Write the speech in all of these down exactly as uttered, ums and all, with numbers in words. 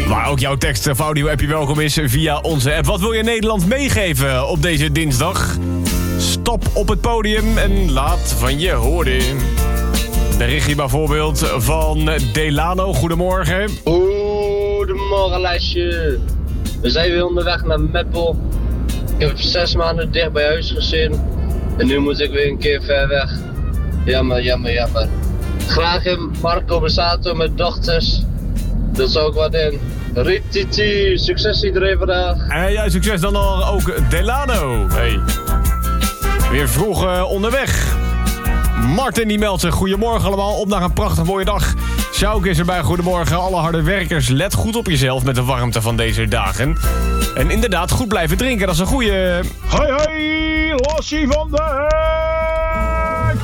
Waar ook jouw tekst of audio-appje welkom is via onze app. Wat wil je Nederland meegeven op deze dinsdag? Stap op het podium en laat van je horen. Berichtje bijvoorbeeld van Delano. Goedemorgen. Goedemorgen, lijstje. We zijn weer onderweg naar Meppel. Ik heb zes maanden dicht bij huis gezien. En nu moet ik weer een keer ver weg. Jammer, jammer, jammer. Graag in Marco Besato met dochters. Dat is ook wat in. Rititi, succes iedereen vandaag. En ja, succes dan al ook Delano. Hey. Weer vroeg uh, onderweg. Martin die meldt zich. Goedemorgen allemaal, op naar een prachtig mooie dag. Sjouk is erbij, goedemorgen. Alle harde werkers, let goed op jezelf met de warmte van deze dagen. En inderdaad, goed blijven drinken, dat is een goeie... Hoi hoi, Lassie van de Hek!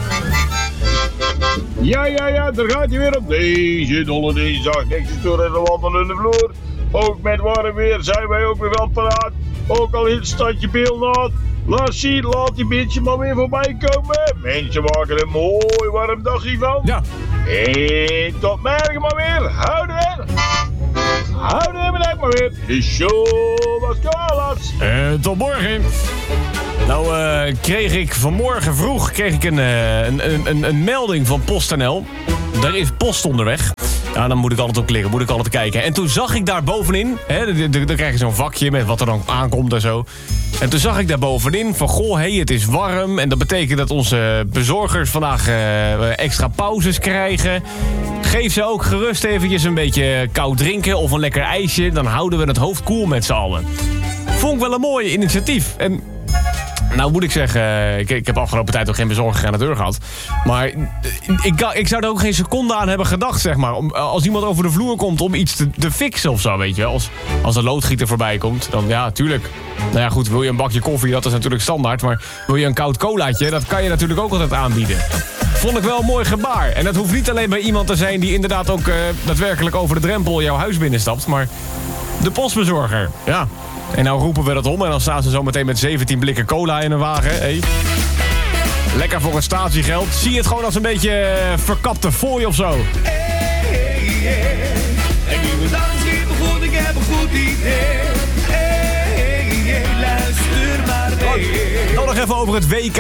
Ja, ja, ja, daar gaat hij weer op deze dolle dinsdag. Niks is door in de wandelende vloer. Ook met warm weer zijn wij ook weer wel paraat. Ook al in het stadje Beelnaat. Lassie, laat die beetje maar weer voorbij komen. Mensen maken er een mooi warm dagje van. Ja. En tot morgen maar weer. Houden we. Houden we bedankt maar weer. De show was klaar. Uh, tot morgen. Nou uh, kreeg ik vanmorgen vroeg kreeg ik een, uh, een, een, een melding van PostNL. Daar is post onderweg. Ja, dan moet ik altijd op klikken, moet ik altijd kijken. En toen zag ik daar bovenin, hè, dan krijg je zo'n vakje met wat er dan aankomt en zo. En toen zag ik daar bovenin van, goh, hé, hey, het is warm. En dat betekent dat onze bezorgers vandaag uh, extra pauzes krijgen. Geef ze ook gerust eventjes een beetje koud drinken of een lekker ijsje. Dan houden we het hoofd koel met z'n allen. Vond ik wel een mooi initiatief. En nou moet ik zeggen, ik, ik heb afgelopen tijd ook geen bezorger aan de deur gehad. Maar ik, ik zou er ook geen seconde aan hebben gedacht, zeg maar. Om, als iemand over de vloer komt om iets te, te fixen of zo, weet je. Als, als een loodgieter voorbij komt, dan ja, tuurlijk. Nou ja, goed, wil je een bakje koffie, dat is natuurlijk standaard. Maar wil je een koud colaatje, dat kan je natuurlijk ook altijd aanbieden. Vond ik wel een mooi gebaar. En dat hoeft niet alleen bij iemand te zijn die inderdaad ook uh, daadwerkelijk over de drempel jouw huis binnenstapt. Maar de postbezorger, ja. En nou roepen we dat om en dan staan ze zo meteen met zeventien blikken cola in een wagen. Hey. Lekker voor het statiegeld. Zie je het gewoon als een beetje verkapte fooi of zo. Hey, hey, hey. En nieuwe dag is weer begonnen, ik heb een goed idee. Hey, hey, hey. Luister maar mee. Dan nog even over het W K